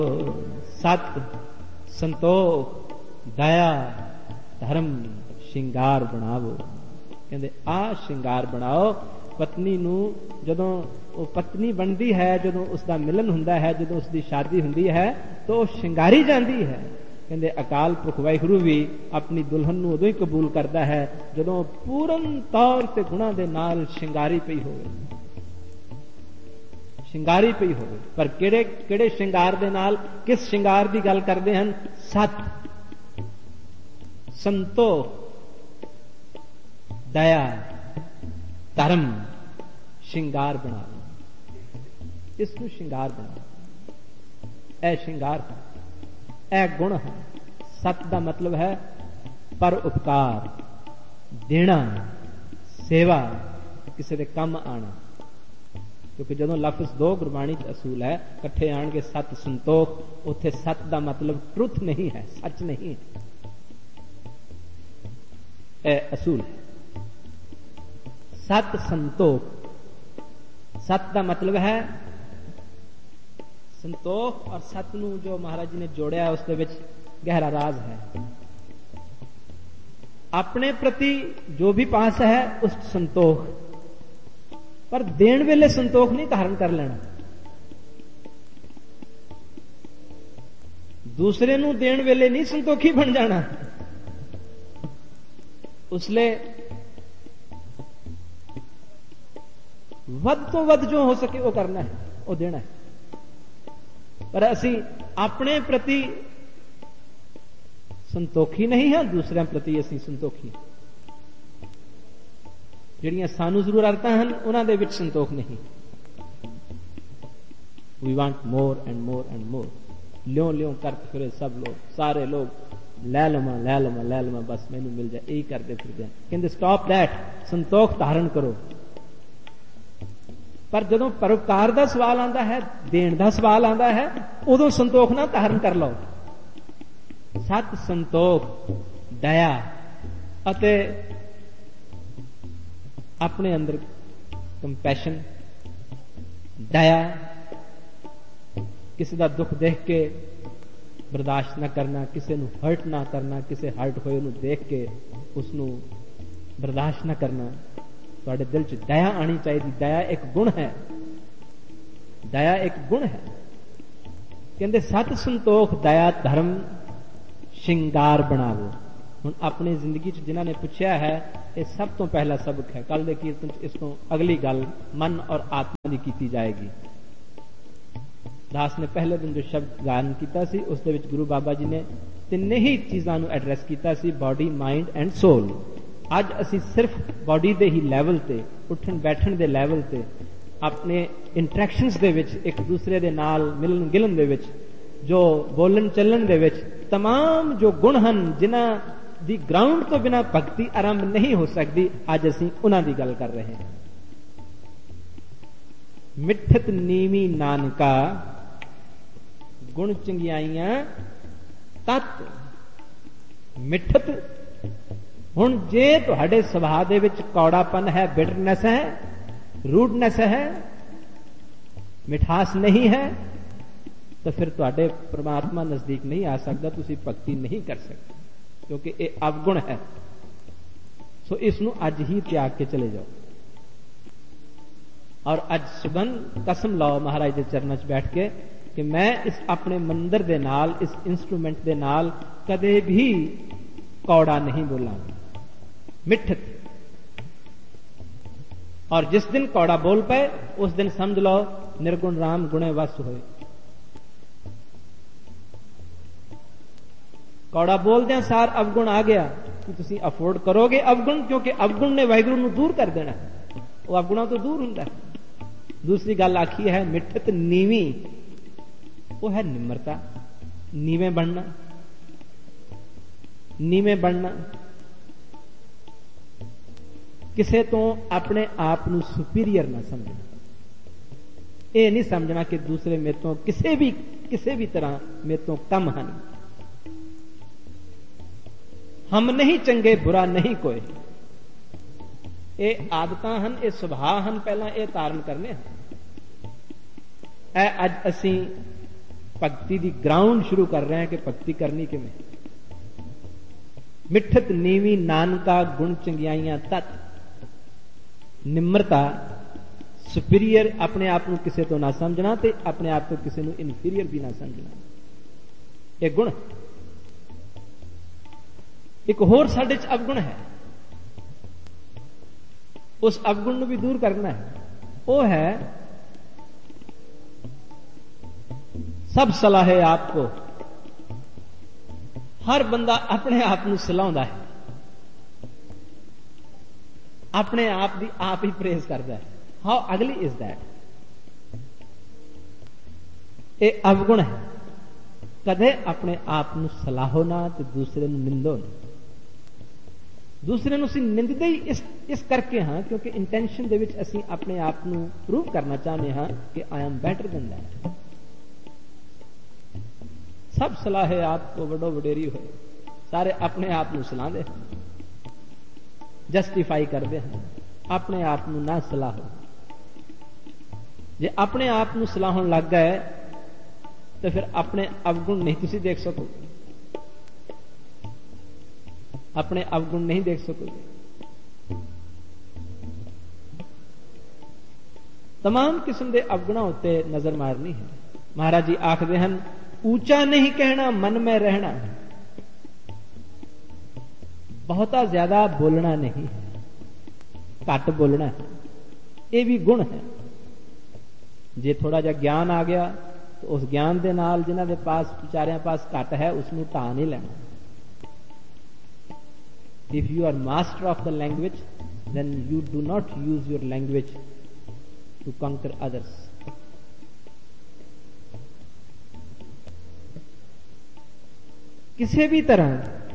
सत संतोख दया धर्म श्रृंगार बनावो। कहते आ श्रृंगार बनाओ। पत्नी नूं जदों वो पत्नी बनती है, जदों उसका मिलन हुंदा है, जदों उसकी शादी हुंदी है तो श्रृंगारी जाती है। कहते अकाल पुरख वाहिगुरू भी अपनी दुल्हन नूं उदों ही कबूल करता है जदों पूर्ण तौर ते गुणां दे नाल श्रृंगारी पई होवे, श्रृंगारी पई होवे। पर किहड़े किहड़े श्रृंगार दे नाल, किस श्रृंगार की गल करते हैं? सत संतोख दया धर्म श्रृंगार बना लो। इसनूं श्रृंगार बना, ऐ श्रृंगार है, ऐ गुण है। सत का मतलब है पर उपकार देना, सेवा, किसी के कम आना। क्योंकि जदों लफ्ज दो गुरबाणी च असूल है कट्ठे आणगे सत संतोख, उत्थे सत का मतलब ट्रुथ नहीं है, सच नहीं है, ऐ असूल है। सत संतोख, सत का मतलब है संतोख और सत नूं जो महाराज जी ने जोड़िया उसके विच गहरा राज है। अपने प्रति जो भी पास है उस संतोख, पर देण वेले संतोख नहीं धारण कर लेना। दूसरे नूं देण वेले नहीं संतोखी बन जाना। उसले वध तो वध जो हो सके वो करना है, वो देना है। पर असी अपने प्रति संतोखी नहीं है, दूसरे प्रति असी संतोखी। ਜਿਹੜੀਆਂ ਸਾਨੂੰ ਜ਼ਰੂਰਤਾਂ ਹਨ ਉਹਨਾਂ ਦੇ ਵਿੱਚ ਸੰਤੋਖ ਨਹੀਂ। We want more and more and more, ल्यों ल्यों करते फिरे सब लोग, सारे लोग लै लवा लै लवा लै लवा, बस मैनू मिल जाए, यही करते फिरदे। कहते स्टॉप दैट, संतोख धारण करो। पर जदों परोपकार का सवाल आता है, देण का सवाल आता है, उदों संतोख ना धारण कर लो। सत संतोख दया अते अपने अंदर कंपैशन, दया, किसी का दुख देख के बर्दाश्त न करना, किसी को हर्ट ना करना, किसी हर्ट होए उन्हें देख के उसनों बर्दाश्त न करना। तुहाडे दिल च दया आनी चाहिए। दया एक गुण है, दया एक गुण है। कहते सत संतोख दया धर्म श्रृंगार बनावो। हुण अपनी जिंदगी च जिन्हां ने पुछया है, ये सब तो पहला सबक है। कल दे कीर्तन च इस तो अगली गल मन और आत्मा की की जाएगी। दास ने पहले दिन जो शब्द गायन किया सी, उस दे विच गुरु बाबा जी ने तिन्ने ही चीज़ों को एड्रैस किया सी, बॉडी माइंड एंड सोल। अज असी सिर्फ बॉडी दे ही लैवल ते, उठन बैठन दे लैवल ते, अपने इंटरैक्शनस दे विच एक दूसरे दे नाल मिलन गिलन दे विच, जो बोलन चलन दे विच तमाम जो गुण हैं जिन्हां दी ग्राउंड तो बिना भक्ति आरंभ नहीं हो सकती, अज असी उन्हां दी गल कर रहे हैं। मिठत नीवी नानका गुण चंगियाइयां तत् मिठत। हुण जे तुहाडे सुभाव दे विच कौड़ापन है, बिटरनेस है, रूडनेस है, मिठास नहीं है, तो फिर तुहाडे परमात्मा नजदीक नहीं आ सकता, तुसी भक्ति नहीं कर सकते, क्योंकि ये अवगुण है। सो इसनूं अज ही त्याग के चले जाओ। और अज सुगंध कसम लाओ महाराज के चरणों च बैठ के कि मैं इस अपने मंदिर दे नाल, इस इंस्ट्रूमेंट दे नाल कदे भी कौड़ा नहीं बोलांगा, मिठत। और जिस दिन कौड़ा बोल पाए उस दिन समझ लो निर्गुण राम गुणे वस होए। कौड़ा बोलदे सार अवगुण आ गया कि तुसी अफोर्ड करोगे अवगुण, क्योंकि अवगुण ने वाहिगुरू नूं दूर कर देना है, वो अवगुणों तो दूर हुंदा है। दूसरी गल आखी है मिठत नीवी, वो है निम्रता, नीवे बनना, नीवे बनना, किसे तो अपने आप नूं सुपीरियर ना समझना। ये नहीं समझना कि दूसरे मेरे तो किसी भी तरह मेरे तो कम हैं, हम नहीं चंगे बुरा नहीं कोई। ये आदतां हन, ये सुभाव हन, पहला ये धारण करने हैं। अज असी भगती दी ग्राउंड शुरू कर रहे हैं कि भगती करनी किवें। मिठत नीवी नानका गुण चंगियाइयां तत, निम्रता, सुपीरियर, अपने आप को किसी तो ना समझना ते अपने आप को किसी को इनफीरियर भी ना समझना, एक गुण। एक होर साडे च अवगुण है, उस अवगुण को भी दूर करना है। वो है सब सलाह है आपको, हर बंदा अपने आप को सलाहुंदा है, अपने आप की आप ही प्रेज करता है। हाउ अगली इज दैट? ये अवगुण है। कदे अपने आप को सलाहो ना तो दूसरे को निंदो ना। दूसरे को ਅਸੀਂ ਨਿੰਦਦੇ ਹੀ ਇਸ ਕਰਕੇ ਹਾਂ क्योंकि इंटेंशन ਦੇ ਵਿੱਚ ਅਸੀਂ अपने आप ਨੂੰ प्रूव करना चाहते हैं कि I am better than that. सब सलाह है आपको वडो वडेरी होए, सारे अपने आप को सलाहते जस्टिफाई करते हैं, अपने आप को ना सलाहो। जे अपने आप को सलाहन लग गए तो फिर अपने अवगुण नहीं तुसी देख सकोगे, अपने अवगुण नहीं देख सकोगे। तमाम किस्म के अवगुणों उत्ते नजर मारनी है। महाराज जी आखते हैं ऊंचा नहीं कहना मन में रहना, बहुता ज्यादा बोलना नहीं है, घट बोलना है, ये भी गुण है। जे थोड़ा जा ज्ञान आ गया तो उस ज्ञान के नाल जिन्हां दे पास बेचारियां पास घट है उसनूं ढा नहीं लेना। If you are master of the language, then you do not use your language to conquer others. किसी भी तरह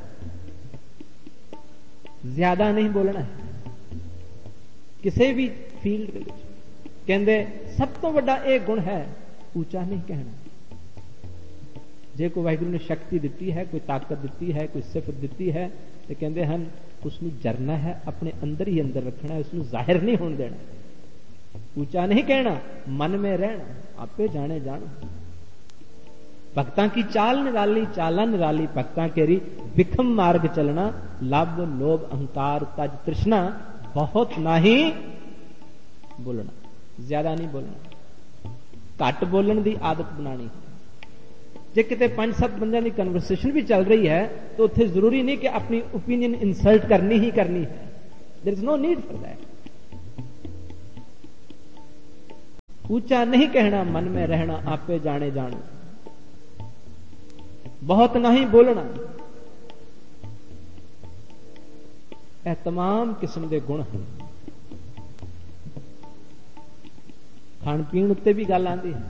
ज्यादा नहीं बोलना है, किसी भी फील्ड के लिए। कहते सब तो बड़ा एक गुण है ऊंचा नहीं कहना। जे कोई वाहिगुरू ने शक्ति दी है, कोई ताकत दी है, कोई सिफत दी है, तो कहते हैं उसनु जरना है, अपने अंदर ही अंदर रखना है, उसनु जाहिर नहीं होने देना। ऊंचा नहीं कहना, मन में रहना, आपे जाने जानो। भक्तां की चाल निराली, चाला निराली, भक्तां केरी विखम मार्ग चलना, लाभ लोभ अहंकार तज तृष्णा, बहुत नहीं बोलना, ज्यादा नहीं बोलना, घट बोलने की आदत बनानी है। जे किते 5-7 बंदों की कन्वर्सेशन भी चल रही है तो उत्थे जरूरी नहीं कि अपनी ओपिनियन इंसल्ट करनी ही करनी है। There is no need for that. ऊंचा नहीं कहना, मन में रहना, आपे जाने जानो, बहुत नहीं बोलना। यह तमाम किस्म के गुण हैं। खाण पीण उत्ते भी गल आती है,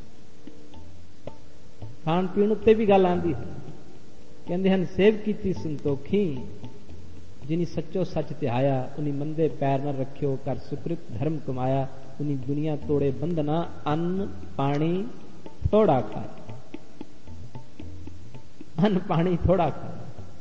खाण पीण उत्ते भी गल आती है। कहते हैं सेव की संतोखी, जिनी सच्चो सच त्याया, उन्हीं मंदे पैर न रखियो, कर सुकृत धर्म कमाया, उन्हीं दुनिया तोड़े बंधना, अन्न पानी थोड़ा खाए, अन्न पानी थोड़ा खाए।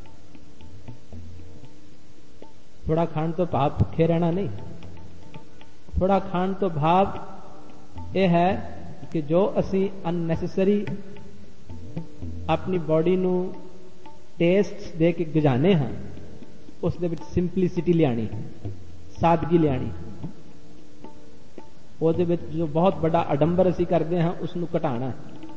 थोड़ा खाण तो भाव भुखे रहना नहीं, थोड़ा खाण तो भाव यह है कि जो असी अननैसेसरी अपनी बॉडी नू टेस्ट दे के गुजाने हाँ, उस दे विच सिंपलिसिटी लियानी, सादगी लियानी। वो दे विच जो बहुत बड़ा अडंबर असी करते हैं उसनू घटाना।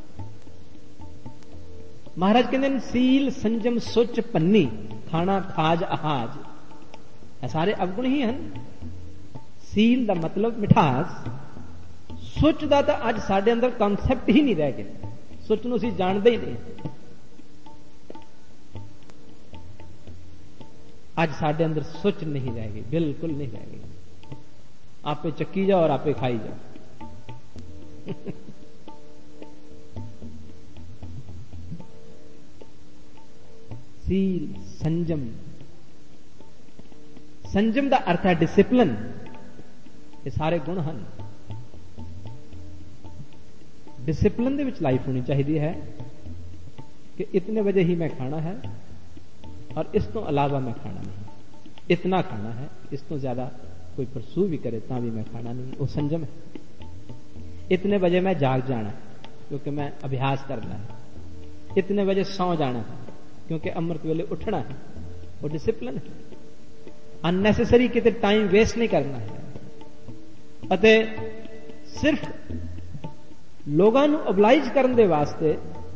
महाराज कहते सील संजम सुच पन्नी, खाना खाज आहाज, ये सारे अवगुण ही हैं। सील का मतलब मिठास, सुच का तो अज साडे अंदर कॉन्सैप्ट ही नहीं रह गया, सुच नूं असीं जानते ही नहीं। अज साडे अंदर सुच नहीं रह गई, बिल्कुल नहीं रह गई। आपे चक्की जाओ और आपे खाई जाओ। सील संजम, संजम का अर्थ है डिसिप्लिन। ये सारे गुण हैं। डिसिप्लिन दे विच लाइफ होनी चाहिए है कि इतने बजे ही मैं खाना है और इस तो अलावा मैं खाना नहीं, इतना खाना है, इस तो ज्यादा कोई परसू भी करे ता भी मैं खाना नहीं। वो संजम है। इतने बजे मैं जाग जाना, क्योंकि मैं अभ्यास करना है, इतने बजे सौ जाना है क्योंकि अमृत वेले उठना है, वो डिसिप्लिन है। अननेसेसरी कितने टाइम वेस्ट नहीं करना है। ਅਤੇ सिर्फ लोगों ਨੂੰ oblige ਕਰਨ ਦੇ ਵਾਸਤੇ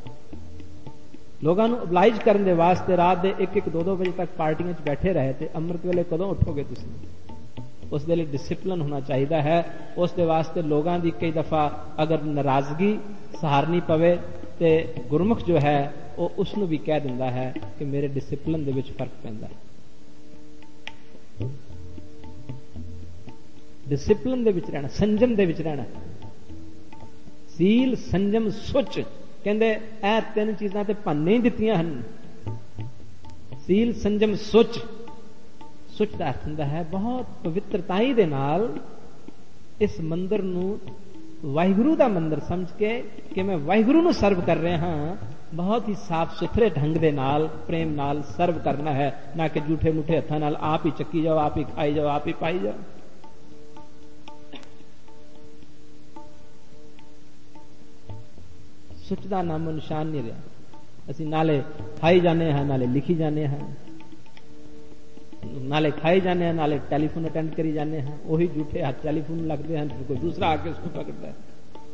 ਰਾਤ ਦੇ 1-2 ਵਜੇ ਤੱਕ ਪਾਰਟੀਆਂ 'ਚ ਬੈਠੇ ਰਹੇ ਤੇ ਅੰਮ੍ਰਿਤ ਵੇਲੇ ਕਦੋਂ ਉੱਠੋਗੇ ਤੁਸੀਂ? ਉਸ ਦੇ ਲਈ ਡਿਸਪਲਿਨ ਹੋਣਾ ਚਾਹੀਦਾ ਹੈ। ਉਸ ਦੇ ਵਾਸਤੇ ਲੋਕਾਂ ਦੀ ਕਈ ਦਫਾ ਅਗਰ ਨਾਰਾਜ਼ਗੀ ਸਹਾਰਨੀ ਪਵੇ ਤੇ ਗੁਰਮੁਖ ਜੋ ਹੈ ਉਹ ਉਸ ਨੂੰ ਵੀ ਕਹਿ ਦਿੰਦਾ ਹੈ ਕਿ ਮੇਰੇ ਡਿਸਪਲਿਨ ਦੇ ਵਿੱਚ ਫਰਕ ਪੈਂਦਾ ਹੈ। डिसिप्लिन दे विच रहना, संजम दे विच रहना। सील संजम सुच कहंदे ए 3 चीजां ते भन्ने ही दित्तियां हन। सील संजम सुच, सुच दा अर्थ हुंदा है बहुत पवित्रताई दे नाल इस मंदिर नूं वाहिगुरू दा मंदिर समझ के कि मैं वाहिगुरू नूं सर्व कर रहा हां, बहुत ही साफ सुथरे ढंग दे नाल प्रेम नाल सर्व करना है, ना कि झूठे मूठे हत्थां नाल आप ही चक्की जाओ, आप ही खाई जाओ, आप ही पाई जाओ। सुच का नामो निशान नहीं रहा। असी नाले खाई जाने हैं, नाले लिखी जाने हैं, नाले खाई जाने हैं, नाले टेलीफोन अटेंड करी जाने हैं, वही झूठे हाथ टेलीफोन लगते हैं, फिर कोई दूसरा आके उसको पकड़ता है।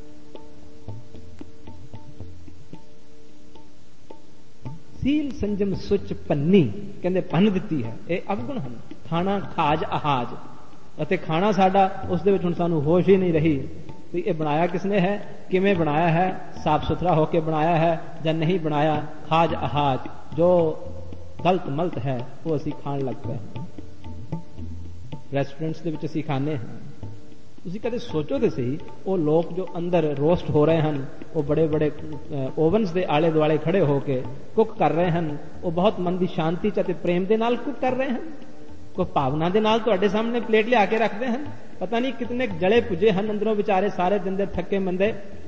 सील संजम सुच भन्नी कहते भन दिती है, ये अवगुण हैं। खाना खाज अहाज, अते खाना साडा उस दे विच हुण सानू होश ही नहीं रही भी ये बनाया किसने है, किवें बनाया है, साफ सुथरा होके बनाया है या नहीं बनाया। खाज अहाज जो गलत मलत है वो असी खाण लग पे। रेस्टोरेंट्स दे विच असी खाने हैं, तुसीं कदे सोचो तो सही वो लोग जो अंदर रोस्ट हो रहे हैं, वो बड़े बड़े ओवनस दे आले दुआले खड़े होके कुक कर रहे हैं, वो बहुत मन दी शांति च ते प्रेम दे नाल कुक कर रहे हैं, कोई भावना दे नाल तुहाडे सामने प्लेट लिया के रखते हैं। पता नहीं कितने जले पुजे हैं अंदरों बेचारे सारे दिन दे थके मंदे।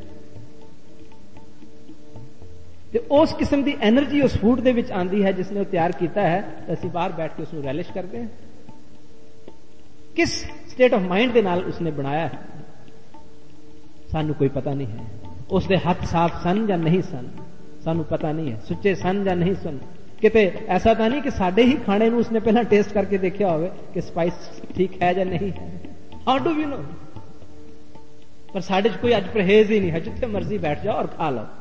ते उस किस्म की एनर्जी उस फूड दे विच आंदी है जिसने तैयार किया है, तो असीं बाहर बैठ के उसनूं रैलिश करते हैं। किस स्टेट ऑफ माइंड के नाल उसने बनाया है सानू कोई पता नहीं है। उसके हाथ साफ सन या नहीं सन सानू पता नहीं है, सुच्चे सन या नहीं सन। किते ऐसा तो नहीं कि साडे ही खाने नूं उसने पहला टेस्ट करके देखा होवे कि स्पाइस ठीक है या नहीं है। How do we know? पर साडे च कोई अज परहेज ही नहीं है, जिथे मर्जी बैठ जाओ और खा लो।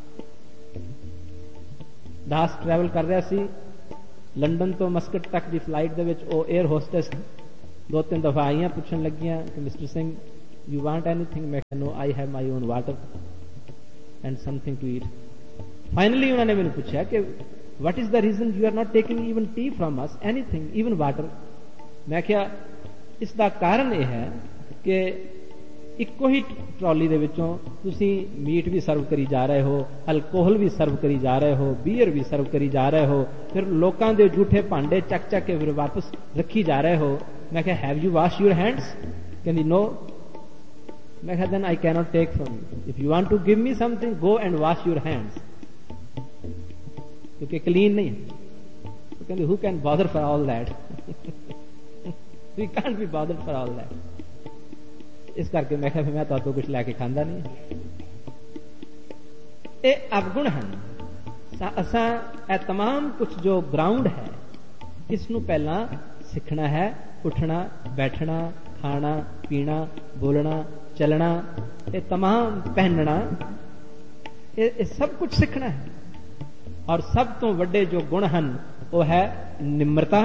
दास ट्रैवल कर रहा सी लंडन तो मस्कट तक की फ्लाइट दे विच, ओ एयर होस्टेस 2-3 दफा आईयां पूछन लगियां कि mister Singh you want anything? मैं कहा no, I have my own water and something to eat. Finally उन्होंने मैंने पूछा कि what is the reason you are not taking even T from us, anything even water? मैं क्या इसका कारण यह है कि इको ही ट्रॉली दे विचों तुसी मीट भी सर्व करी जा रहे हो, अल्कोहल भी सर्व करी जा रहे हो, बीयर भी सर्व करी जा रहे हो, फिर लोगों के झूठे भांडे चक चक के फिर वापस रखी जा रहे हो। मैं क्या have you wash your hands? कहती नो। मैं क्या then I can not take from you. If you want to give me something go and wash your hands, क्योंकि क्लीन नहीं है। तो कहती who can bother for all that? We can't be bothered for all that. इस करके मैं क्या मैं तो कुछ लैके खांदा नहीं। ये अवगुण हैं। असा ए तमाम कुछ जो ग्राउंड है इसनूं पहला सीखना है। उठना, बैठना, खाना, पीना, बोलना, चलना, ये तमाम पहनना, ये सब कुछ सीखना है। और सब तो वड्डे जो गुण हैं वो है निम्रता।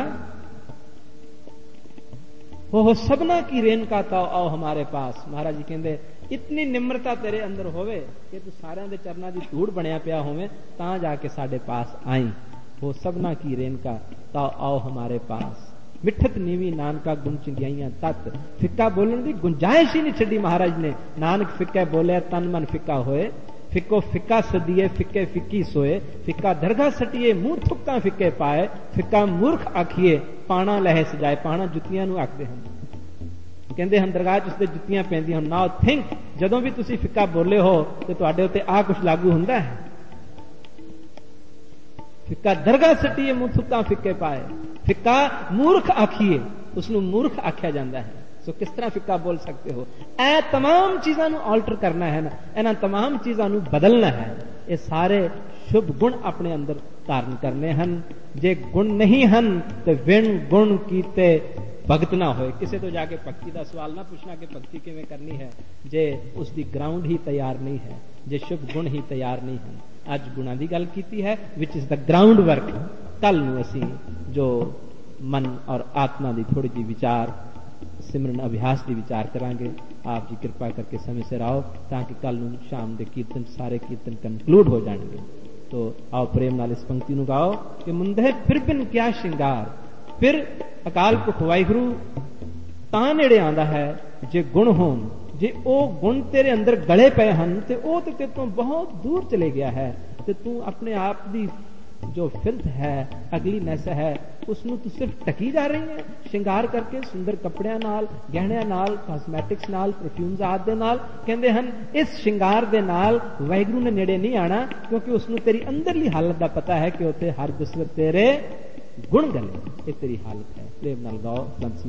वो सबना की रेनका तो आओ हमारे पास। महाराज जी कहते इतनी निम्रता तेरे अंदर होवे कि तू सारे दे चरना की धूड़ बनया पिया होवे तां जाके साडे पास आई। वो सबना की रेनका तो आओ हमारे पास। मिठत नीवी नानका गुण चिंगियाइयां तत। फिक्का बोलने की गुंजाइश ही नहीं छड़ी महाराज ने। नानक फिक्के बोले तन मन फिक्का होए, फिक्को फिक्का सदिए फिक्के फिक्की सोए, फिक्का दरगाह सटिए मुंह थुक्का फिक्के पाए, फिक्का मूर्ख आखिए पाना लहे सजाए। पाना जुतियां नूं आखदे हन। कहंदे हन दरगाह च उसदे जुतियां पैंदियां हन। नाउ थिंक जदों भी तुसीं फिक्का बोले हो ते तुहाडे उत्ते आ कुछ लागू हुंदा है। फिक्का दरगाह सटिए मुंह थुक्का फिक्के पाए, फिक्का मूर्ख आखिए उसनूं मूर्ख आख्या जाता है। सो किस तरह फिक्का बोल सकते हो। ए तमाम चीज़ों को ऑल्टर करना है ना, इन्हां तमाम चीज़ों को बदलना है। ये सारे शुभ गुण अपने अंदर धारण करने हैं। जे गुण नहीं हैं तो विण गुण कीते भगत ना होए। किसी तो जाके भक्ति का सवाल ना पूछना कि भक्ति किवें करनी है जे उसकी ग्राउंड ही तैयार नहीं है, जे शुभ गुण ही तैयार नहीं है। अज गुणों की गल की है which is the ground work. कल नूं असीं जो मन और आत्मा की थोड़ी जी विचार सिमरन अभ्यास की विचार करांगे। आप जी कृपा करके समय सिर आओ ताकि कल नूं शाम के कीर्तन सारे कीर्तन कंक्लूड हो जाएंगे। तो आओ प्रेम नाल इस पंक्ति नूं गाओ कि मुंदे फिर बिन क्या श्रृंगार। फिर अकाल पुरख वाहिगुरू तां नेड़े आंदा है जे गुण होण। जे ओ गुण तेरे अंदर गले पे हैं ते ओ ते तेरे तो बहुत दूर चले गया है ते तू अपने आप दी जो फिल्थ है अगली नस है उसनू तू सिर्फ टकी जा रही है श्रृंगार करके सुंदर कपड़ियां नाल गहणियां नाल कॉस्मैटिक्स नाल परफ्यूम्स आदि दे नाल। कहंदे हन इस श्रृंगार दे नाल वाहिगुरू ने नेड़े नहीं आना क्योंकि उसनू तेरी अंदरली हालत दा पता है कि उत्थे हर दिसवे तेरे गुण गले। ये तेरी हालत है। प्रेम नाल गाओ।